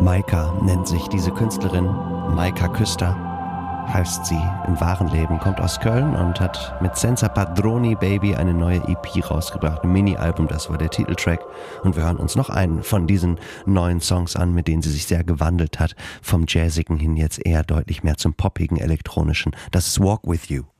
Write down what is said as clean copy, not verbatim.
Maika nennt sich diese Künstlerin, Maika Küster heißt sie im wahren Leben, kommt aus Köln und hat mit Senza Padroni Baby eine neue EP rausgebracht, ein Mini-Album, das war der Titeltrack. Und wir hören uns noch einen von diesen neuen Songs an, mit denen sie sich sehr gewandelt hat, vom Jazzigen hin jetzt eher deutlich mehr zum poppigen, elektronischen. Das ist Walk With You.